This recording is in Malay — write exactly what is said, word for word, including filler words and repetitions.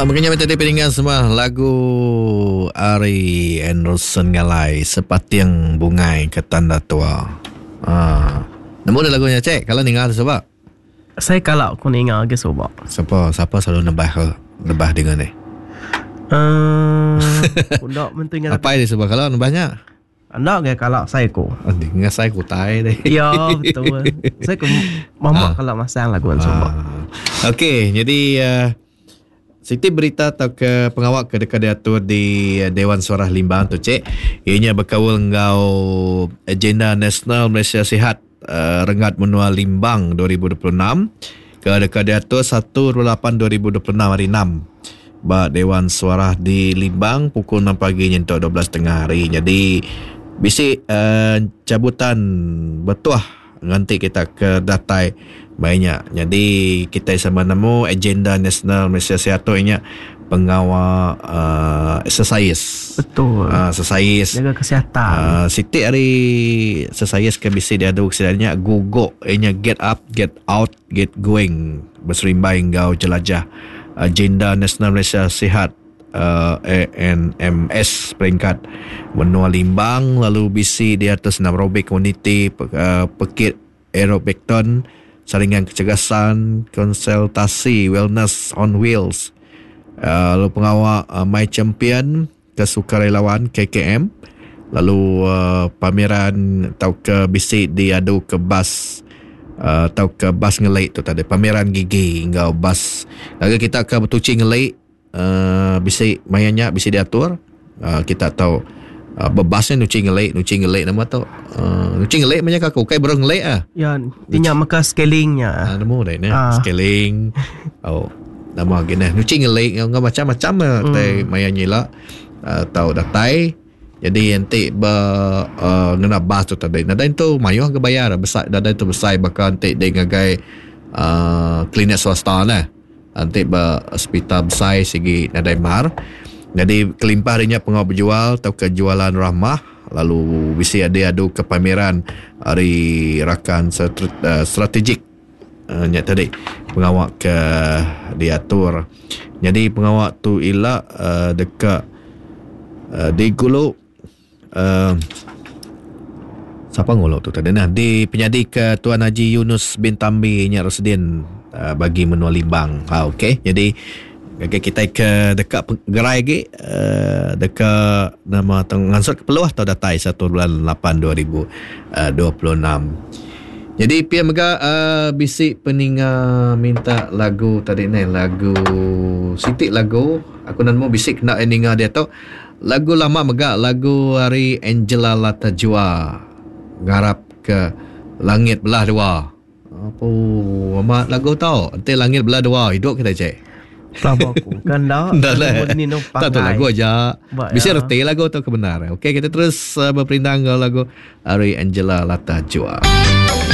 Uh, Makanya minta dipiringan semua lagu Ari Anderson Ngalai Seperti yang bungai ke tanda tua. Ah, nemu dah lagunya cek. Kalau ningal sebab saya kalau aku ningal ke sebab siapa siapa selalu nebah nebah dengan ni. Uh, Nak mentu ingat apa dia sebab kalau nebahnya? Nak ke kalau saya ko. Andi ngas saya ku tai deh. Ya betul. Saya ko mama ah. kalau masang lagu kan sebab. Ah. Okey, jadi uh, Siti berita atau ke pengawal ke dekat diatur di Dewan Suara Limbang tu cik. Ianya berkawal ngau agenda Nasional Malaysia Sihat uh, Rengat Menua Limbang dua ribu dua puluh enam ke dekat diatur satu lapan dua ribu dua puluh enam hari enam. Ba Dewan Suara di Limbang pukul enam pagi nyentuk dua belas tengah hari. Jadi bisik uh, cabutan betuah nanti kita ke datai banyak. Jadi kita sama nemu agenda Nasional Malaysia Sihat tu ianya pengawal uh, exercise. Betul. Uh, exercise. Jaga kesihatan. Uh, Siti hari exercise ke bisi dia ada kesidanya guguk ianya get up, get out, get going. Berserimbai engkau jelajah agenda Nasional Malaysia Sihat uh, A N M S peringkat Menua Limbang. Lalu bisi di atas senam aerobik community uh, Pekit Aerobikton saringan kecergasan konsultasi wellness on wheels. Uh, lalu pengawal uh, My Champion kesukarelawan K K M. Lalu uh, pameran atau ke bisi diadu ke bas uh, atau ke bas ngelait tu tadi pameran gigi hingga bas. Lalu kita ke betuci ngelait uh, bisi mayanya bisi diatur. Uh, kita tahu Uh, bebasnya nuci ngelait, nuci ngelait nama tu. Uh, nuci ngelait banyak aku kai baru ngelait ah. Ya, tinya maka scalingnya. Ah, nemu dah ni. Ah. Scaling. Oh, nama gini. Nuci ngelait ngau macam-macam ah hmm. tai mayanya lah. Uh, tahu datai. Jadi nanti ba uh, ngena bas tu tadi. Nadai tu mayuh ke bayar besar nadai tu besar bakal nanti dia ngagai uh, klinik swasta nah. Nanti ba hospital besar segi nadai mar. Jadi kelimpah harinya pengawal berjual atau kejualan rahmah. Lalu bisa ada adu ke pameran hari rakan strategik uh, nya tadi pengawal ke diatur. Jadi pengawal tu ialah uh, dekat uh, di Gulu uh, siapa ngolok tu tadi nah di penyadi ke Tuan Haji Yunus bin Tambi nya Rosdin uh, bagi Menua Limbang. Ha okey. Jadi okay, kita ke dekat gerai lagi uh, dekat nama ngansur ke peluah atau datai satu bulan lapan dua ribu dua puluh enam. Jadi pihak mega uh, bisik peninga minta lagu tadi ni lagu sitik lagu aku nak mau bisik nak eninga dia tu lagu lama mega lagu hari Angela Latajua ngarap ke langit belah dua. Apa amat lagu tau? Nanti langit belah dua hidup kita cek. Pelabak aku kan dah dah lah tak tahu lagu aja bisa reti lagu tu kebenaran. Okey kita terus uh, berperintah lagu Ari Angela Latajua.